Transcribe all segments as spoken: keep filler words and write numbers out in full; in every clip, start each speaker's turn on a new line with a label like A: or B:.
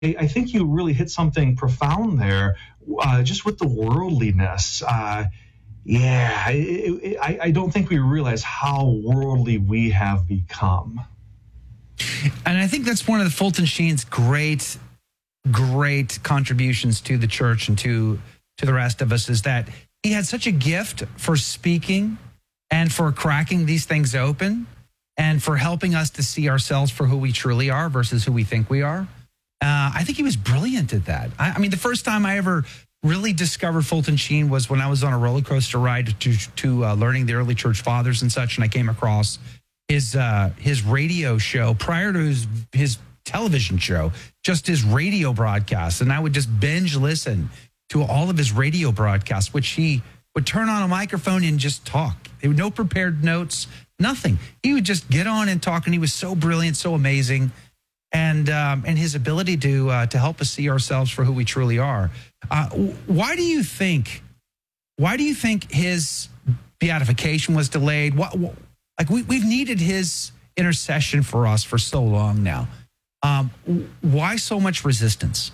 A: I think you really hit something profound there, uh, just with the worldliness. Uh, yeah, I, I, I don't think we realize how worldly we have become.
B: And I think that's one of the Fulton Sheen's great, great contributions to the church and to to the rest of us, is that he had such a gift for speaking and for cracking these things open and for helping us to see ourselves for who we truly are versus who we think we are. Uh, I think he was brilliant at that. I, I mean, the first time I ever really discovered Fulton Sheen was when I was on a roller coaster ride to, to uh, learning the early church fathers and such, and I came across his uh, his radio show prior to his, his television show, just his radio broadcasts. And I would just binge listen to all of his radio broadcasts, which he would turn on a microphone and just talk. There were no prepared notes, nothing. He would just get on and talk, and he was so brilliant, so amazing. And um, and his ability to uh, to help us see ourselves for who we truly are. Uh, why do you think? Why do you think his beatification was delayed? What, what like we we've needed his intercession for us for so long now. Um, why so much resistance?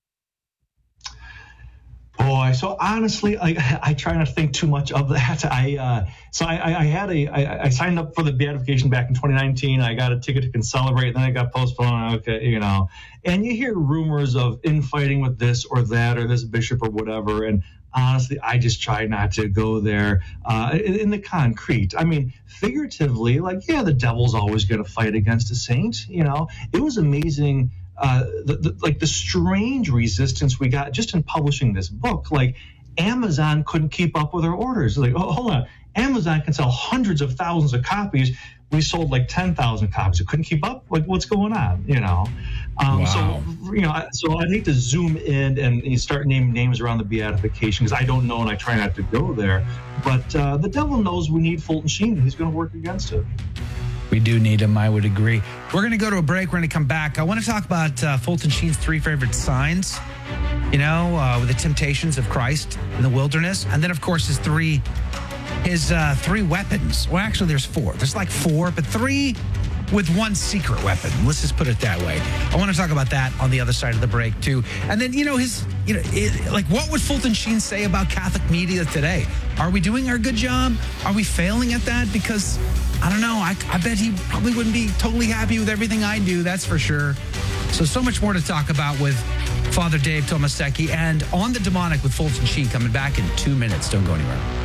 A: Boy, so honestly, I, I try not to think too much of that. I uh, so I, I had a I, I signed up for the beatification back in twenty nineteen. I got a ticket to Concelebrate, then I got postponed. Okay, you know, and you hear rumors of infighting with this or that or this bishop or whatever. And honestly, I just try not to go there uh, in, in the concrete. I mean, figuratively, like yeah, the devil's always going to fight against a saint. You know, it was amazing. Uh, the, the, like the strange resistance we got just in publishing this book. Like Amazon couldn't keep up with our orders. Like, oh, hold on, Amazon can sell hundreds of thousands of copies. We sold like ten thousand copies. It couldn't keep up. Like, what's going on? You know. Um, wow. So you know, so I'd hate to zoom in and you start naming names around the beatification because I don't know and I try not to go there. But uh, the devil knows we need Fulton Sheen. He's going to work against it.
B: We do need him, I would agree. We're going to go to a break. We're going to come back. I want to talk about uh, Fulton Sheen's three favorite signs, you know, uh, with the temptations of Christ in the wilderness. And then, of course, his three his uh, three weapons. Well, actually, there's four. There's like four, but three with one secret weapon. Let's just put it that way. I want to talk about that on the other side of the break, too. And then, you know, his, you know, it, like, what would Fulton Sheen say about Catholic media today? Are we doing our good job? Are we failing at that? Because I don't know. I, I bet he probably wouldn't be totally happy with everything I do. That's for sure. So, so much more to talk about with Father Dave Tomasecki and On the Demonic with Fulton Sheen coming back in two minutes. Don't go anywhere.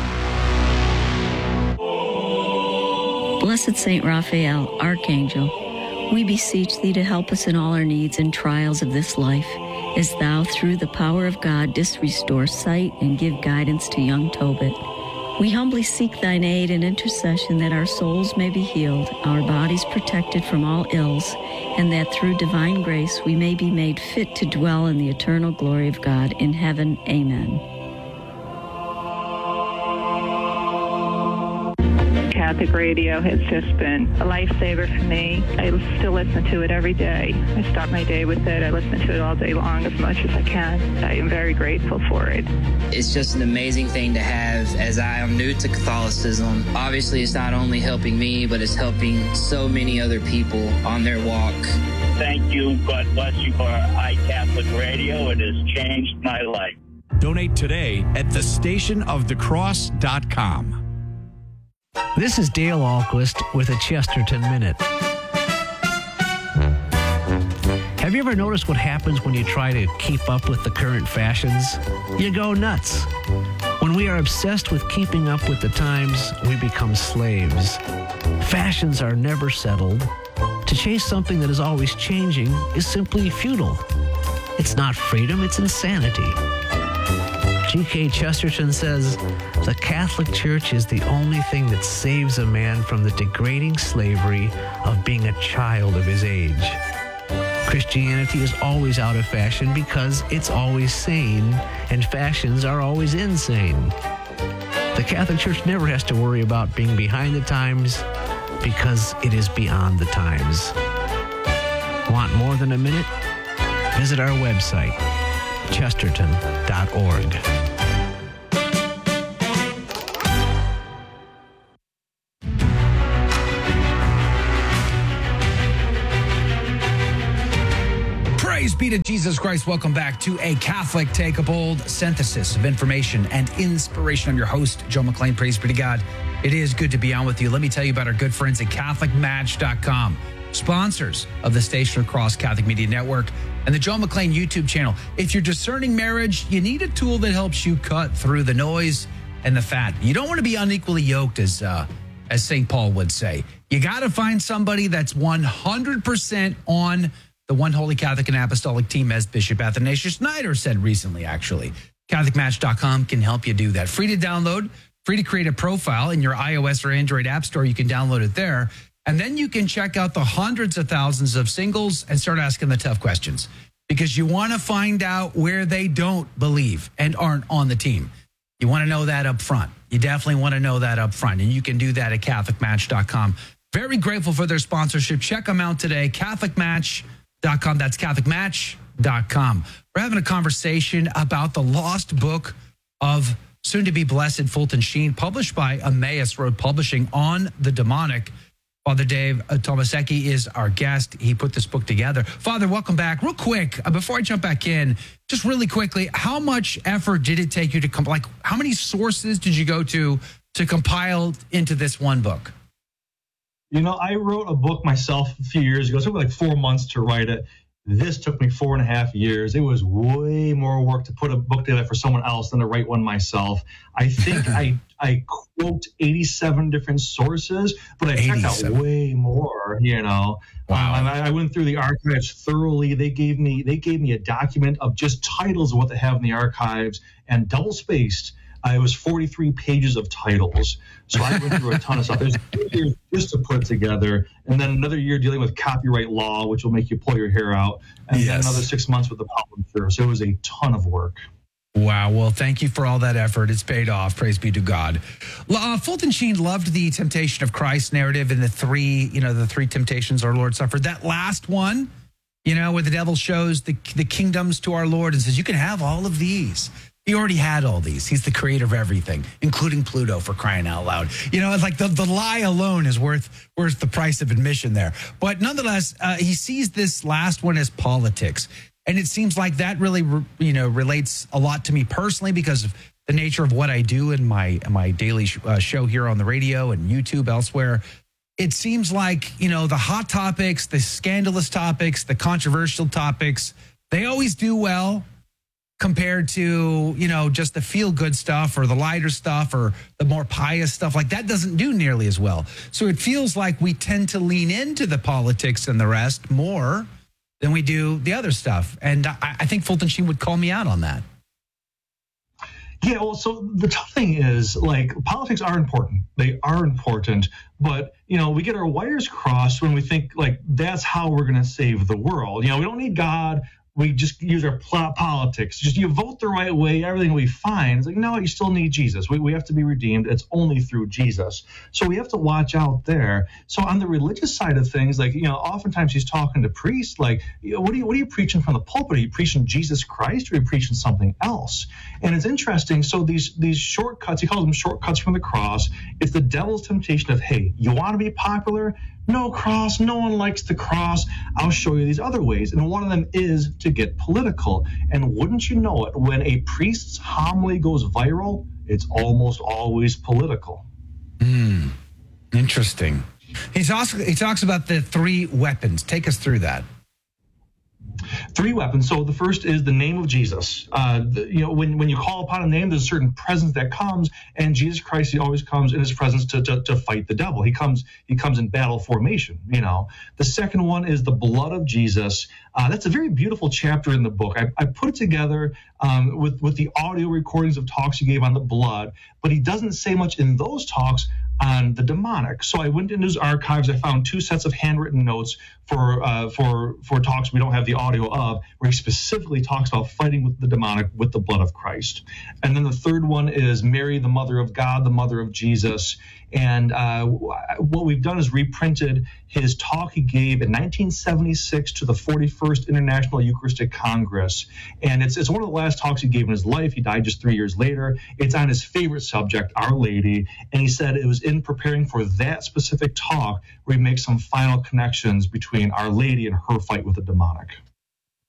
C: Blessed Saint Raphael, Archangel, we beseech thee to help us in all our needs and trials of this life, as thou, through the power of God, didst restore sight and give guidance to young Tobit. We humbly seek thine aid and intercession that our souls may be healed, our bodies protected from all ills, and that through divine grace we may be made fit to dwell in the eternal glory of God in heaven. Amen.
D: Catholic radio has just been a lifesaver for me. I still listen to it every day. I start my day with it. I listen to it all day long as much as I can. I am very grateful for it.
E: It's just an amazing thing to have as I am new to Catholicism. Obviously, it's not only helping me, but it's helping so many other people on their walk.
F: Thank you. God bless you for iCatholic Radio. It has changed my life.
G: Donate today at the station of the cross dot com.
H: This is Dale Ahlquist with a Chesterton Minute. Have you ever noticed what happens when you try to keep up with the current fashions? You go nuts. When we are obsessed with keeping up with the times, we become slaves. Fashions are never settled. To chase something that is always changing is simply futile. It's not freedom, it's insanity. G K Chesterton says, the Catholic Church is the only thing that saves a man from the degrading slavery of being a child of his age. Christianity is always out of fashion because it's always sane, and fashions are always insane. The Catholic Church never has to worry about being behind the times because it is beyond the times. Want more than a minute? Visit our website, chesterton dot org.
B: Praise be to Jesus Christ. Welcome back to A Catholic Take a Bold, synthesis of information and inspiration. I'm your host, Joe McClain. Praise be to God. It is good to be on with you. Let me tell you about our good friends at Catholic Match dot com, sponsors of the Station of the Cross Catholic Media Network and the Joe McClain YouTube channel. If you're discerning marriage, you need a tool that helps you cut through the noise and the fat. You don't want to be unequally yoked, as uh, as Saint Paul would say. You got to find somebody that's one hundred percent on the One Holy Catholic and Apostolic team, as Bishop Athanasius Schneider said recently, actually. Catholic Match dot com can help you do that. Free to download, free to create a profile in your iOS or Android app store. You can download it there. And then you can check out the hundreds of thousands of singles and start asking the tough questions, because you want to find out where they don't believe and aren't on the team. You want to know that up front. You definitely want to know that up front. And you can do that at Catholic Match dot com. Very grateful for their sponsorship. Check them out today. Catholic Match dot com. That's Catholic Match dot com. We're having a conversation about the lost book of soon-to-be blessed Fulton Sheen, published by Emmaus Road Publishing, on the demonic. Father Dave Tomasecki is our guest. He put this book together. Father, welcome back. Real quick, uh, before I jump back in, just really quickly, how much effort did it take you to come? Like, how many sources did you go to to compile into this one book?
A: You know, I wrote a book myself a few years ago. It took me like four months to write it. This took me four and a half years. It was way more work to put a book together for someone else than to write one myself. I think I I quote eighty-seven different sources, but I checked out way more, you know.
B: Wow.
A: Um, I, I went through the archives thoroughly. They gave me they gave me a document of just titles of what they have in the archives, and double spaced. Uh, it was forty-three pages of titles. So I went through a ton of stuff. There's two years just to put together, and then another year dealing with copyright law, which will make you pull your hair out, and yes. then another six months with the publisher. So it was a ton of work.
B: Wow. Well, thank you for all that effort. It's paid off. Praise be to God. Uh, Fulton Sheen loved the temptation of Christ narrative in the three, you know, the three temptations our Lord suffered. That last one, you know, where the devil shows the, the kingdoms to our Lord and says, you can have all of these. He already had all these. He's the creator of everything, including Pluto, for crying out loud. You know, it's like the, the lie alone is worth worth the price of admission there. But nonetheless, uh, he sees this last one as politics. And it seems like that really, you know, relates a lot to me personally because of the nature of what I do in my, my daily sh- uh, show here on the radio and YouTube, elsewhere. It seems like, you know, the hot topics, the scandalous topics, the controversial topics, they always do well compared to, you know, just the feel-good stuff or the lighter stuff or the more pious stuff. Like, that doesn't do nearly as well. So it feels like we tend to lean into the politics and the rest more than we do the other stuff. And I, I think Fulton Sheen would call me out on that.
A: Yeah, well, so the tough thing is, like, politics are important. They are important. But, you know, we get our wires crossed when we think, like, that's how we're going to save the world. You know, we don't need God. We just use our politics. Just you vote the right way, everything will be fine. It's like, no, you still need Jesus. We we have to be redeemed. It's only through Jesus. So we have to watch out there. So on the religious side of things, like, you know, oftentimes he's talking to priests, like, you know, what are you what are you preaching from the pulpit? Are you preaching Jesus Christ, or are you preaching something else? And it's interesting. So these these shortcuts, he calls them shortcuts from the cross. It's the devil's temptation of, hey, you want to be popular? No cross. No one likes the cross. I'll show you these other ways. And one of them is to get political. And wouldn't you know it, when a priest's homily goes viral, it's almost always political.
B: Hmm. Interesting. He's also, he talks about the three weapons. Take us through that.
A: Three weapons. So the first is the name of Jesus. Uh, the, you know, when, when you call upon a name, there's a certain presence that comes, and Jesus Christ, he always comes in his presence to, to, to fight the devil. He comes he comes in battle formation, you know. The second one is the blood of Jesus. Uh, that's a very beautiful chapter in the book. I, I put it together um, with, with the audio recordings of talks he gave on the blood, but he doesn't say much in those talks on the demonic. So I went into his archives. I found two sets of handwritten notes for uh, for for talks we don't have the audio of, where he specifically talks about fighting with the demonic with the blood of Christ. And then the third one is Mary, the mother of God, the mother of Jesus. And uh, what we've done is reprinted his talk he gave in nineteen seventy-six to the forty-first International Eucharistic Congress. And it's it's one of the last talks he gave in his life. He died just three years later. It's on his favorite subject, Our Lady. And he said it was in preparing for that specific talk where he makes some final connections between Our Lady and her fight with the demonic.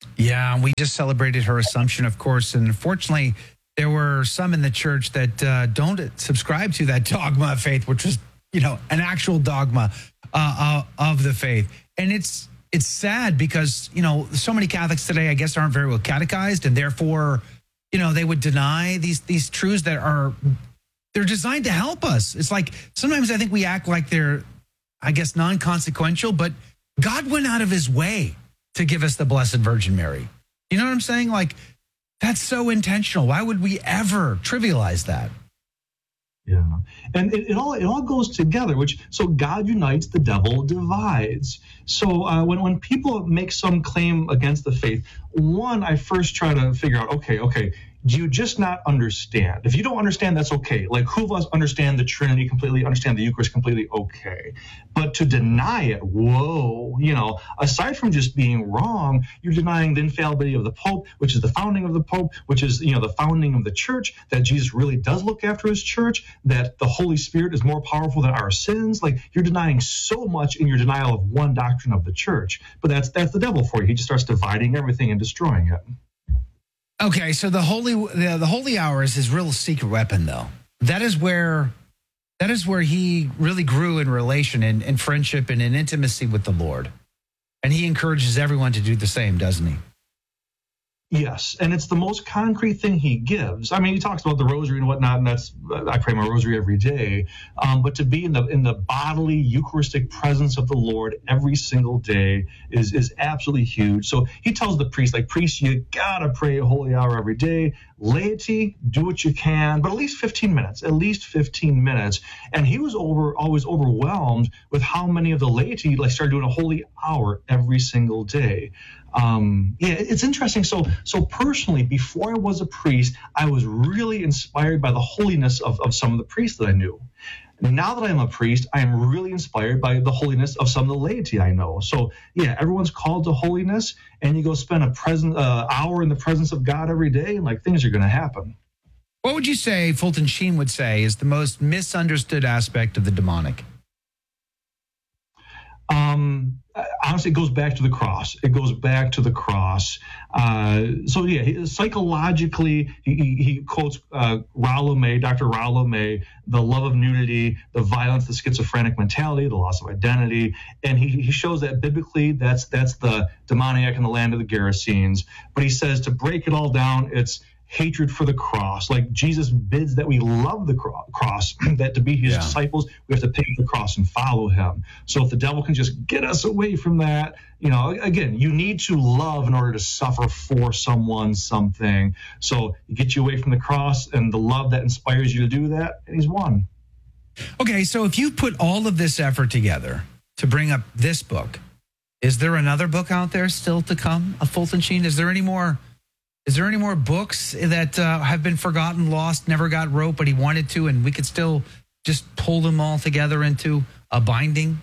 B: Yeah, and we just celebrated her Assumption, of course. And unfortunately, there were some in the church that uh, don't subscribe to that dogma of faith, which was, you know, an actual dogma uh, uh, of the faith. And it's it's sad because, you know, so many Catholics today, I guess, aren't very well catechized, and therefore, you know, they would deny these these truths that are, they're designed to help us. It's like sometimes I think we act like they're, I guess, non-consequential, but God went out of his way to give us the Blessed Virgin Mary. You know what I'm saying? Like, that's so intentional. Why would we ever trivialize that?
A: Yeah, and it, it all it all goes together. Which so God unites, the devil divides. So uh, when when people make some claim against the faith, one, I first try to figure out, okay, okay, do you just not understand? If you don't understand, that's okay. Like, who of us understand the Trinity completely, understand the Eucharist completely? Okay. But to deny it, whoa, you know, aside from just being wrong, you're denying the infallibility of the Pope, which is the founding of the Pope, which is, you know, the founding of the church, that Jesus really does look after his church, that the Holy Spirit is more powerful than our sins. Like, you're denying so much in your denial of one doctrine of the church. But that's that's the devil for you. He just starts dividing everything and destroying it.
B: Okay, so the holy the, the holy hour is his real secret weapon, though. That is where that is where he really grew in relation and, and friendship and in intimacy with the Lord. And he encourages everyone to do the same, doesn't he?
A: Yes, and it's the most concrete thing he gives. I mean, he talks about the rosary and whatnot, and that's I pray my rosary every day. Um, but to be in the in the bodily Eucharistic presence of the Lord every single day is is absolutely huge. So he tells the priest, like, priest, you gotta pray a holy hour every day. Laity, do what you can, but at least fifteen minutes, at least fifteen minutes. And he was over always overwhelmed with how many of the laity like started doing a holy hour every single day. Um, yeah, it's interesting. So, so personally, before I was a priest, I was really inspired by the holiness of, of some of the priests that I knew. Now that I'm a priest, I am really inspired by the holiness of some of the laity I know. So, yeah, everyone's called to holiness, and you go spend a present uh, hour in the presence of God every day, and like things are going to happen.
B: What would you say Fulton Sheen would say is the most misunderstood aspect of the demonic?
A: Um, honestly, it goes back to the cross. It goes back to the cross. Uh, so yeah, he, psychologically, he, he, he quotes uh, Rollo May, Doctor Rollo May, the love of nudity, the violence, the schizophrenic mentality, the loss of identity, and he, he shows that biblically, that's that's the demoniac in the land of the Gerasenes. But he says to break it all down, it's hatred for the cross. Like Jesus bids that we love the cro- cross, that to be his yeah. disciples, we have to pick up the cross and follow him. So if the devil can just get us away from that, you know, again, you need to love in order to suffer for someone, something. So you get you away from the cross and the love that inspires you to do that, and he's won.
B: Okay, so if you put all of this effort together to bring up this book, is there another book out there still to come, a Fulton Sheen? Is there any more Is there any more books that uh, have been forgotten, lost, never got wrote, but he wanted to, and we could still just pull them all together into a binding?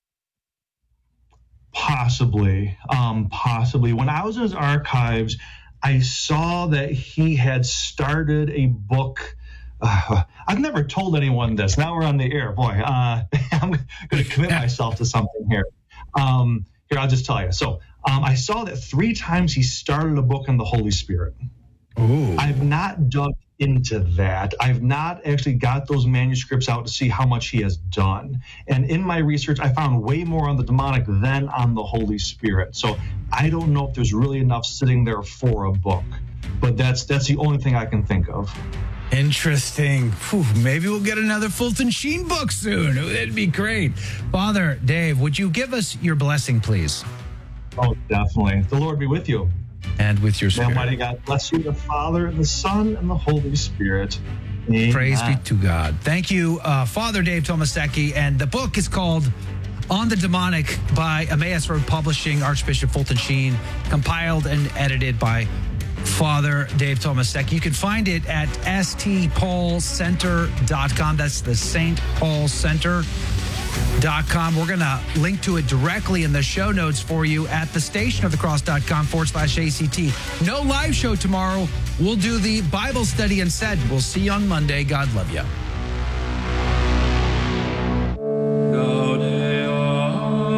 A: Possibly, um, possibly. When I was in his archives, I saw that he had started a book. Uh, I've never told anyone this. Now we're on the air. Boy, uh, I'm going to commit myself to something here. Um, here, I'll just tell you. So um, I saw that three times he started a book on the Holy Spirit.
B: Ooh.
A: I've not dug into that. I've not actually got those manuscripts out to see how much he has done. And in my research, I found way more on the demonic than on the Holy Spirit. So I don't know if there's really enough sitting there for a book. But that's that's the only thing I can think of.
B: Interesting. Whew, maybe we'll get another Fulton Sheen book soon. That'd be great. Father Dave, would you give us your blessing, please?
A: Oh, definitely. The Lord be with you.
B: And with your
A: May
B: spirit.
A: Almighty God bless you, the Father, and the Son, and the Holy Spirit. Amen.
B: Praise be to God. Thank you, uh, Father Dave Tomasecki. And the book is called On the Demonic by Emmaus Road Publishing, Archbishop Fulton Sheen, compiled and edited by Father Dave Tomasecki. You can find it at s t paul center dot com. That's the Saint Paul Center dot com. We're going to link to it directly in the show notes for you at the stationofthecross.com forward slash ACT. No live show tomorrow. We'll do the Bible study instead. We'll see you on Monday. God love you.
I: The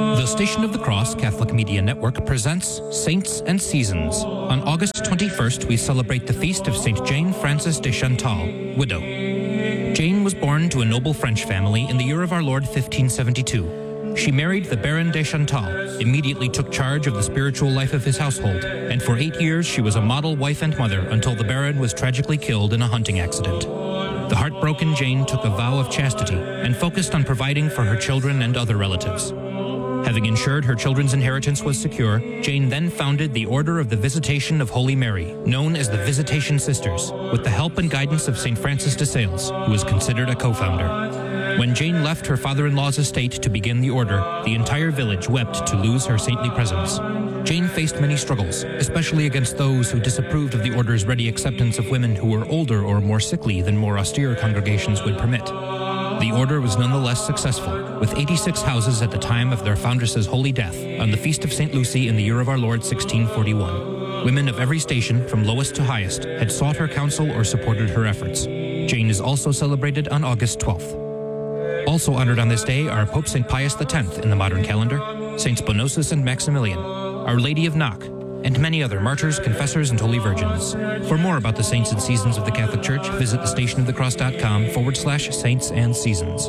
I: Station of the Cross Catholic Media Network presents Saints and Seasons. On August twenty-first, we celebrate the feast of Saint Jane Frances de Chantal, widow. Jane was born to a noble French family in the year of our Lord fifteen seventy-two. She married the Baron de Chantal, immediately took charge of the spiritual life of his household, and for eight years she was a model wife and mother until the Baron was tragically killed in a hunting accident. The heartbroken Jane took a vow of chastity and focused on providing for her children and other relatives. Having ensured her children's inheritance was secure, Jane then founded the Order of the Visitation of Holy Mary, known as the Visitation Sisters, with the help and guidance of Saint Francis de Sales, who was considered a co-founder. When Jane left her father-in-law's estate to begin the order, the entire village wept to lose her saintly presence. Jane faced many struggles, especially against those who disapproved of the order's ready acceptance of women who were older or more sickly than more austere congregations would permit. The order was nonetheless successful, with eighty-six houses at the time of their foundress's holy death on the feast of Saint Lucy in the year of our Lord sixteen forty-one. Women of every station, from lowest to highest, had sought her counsel or supported her efforts. Jane is also celebrated on August twelfth. Also honored on this day are Pope Saint Pius the tenth in the modern calendar, Saints Bonosus and Maximilian, Our Lady of Knock, and many other martyrs, confessors, and holy virgins. For more about the saints and seasons of the Catholic Church, visit thestationofthecross.com forward slash saints and seasons.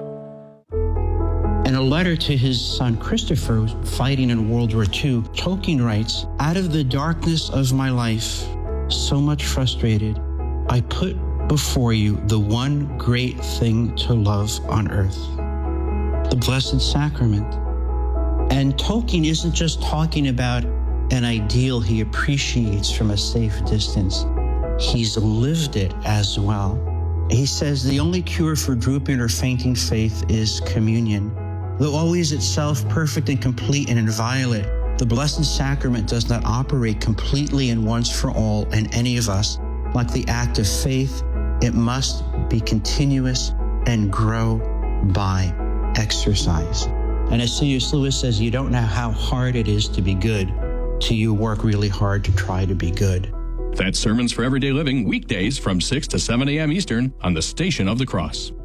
J: In a letter to his son Christopher, fighting in World War Two, Tolkien writes, "Out of the darkness of my life, so much frustrated, I put before you the one great thing to love on earth, the Blessed Sacrament." And Tolkien isn't just talking about an ideal he appreciates from a safe distance. He's lived it as well. He says the only cure for drooping or fainting faith is communion. Though always itself perfect and complete and inviolate, the Blessed Sacrament does not operate completely and once for all in any of us. Like the act of faith, it must be continuous and grow by exercise. And as C S Lewis says, you don't know how hard it is to be good till you work really hard to try to be good.
K: That's Sermons for Everyday Living, weekdays from six to seven a.m. Eastern on the Station of the Cross.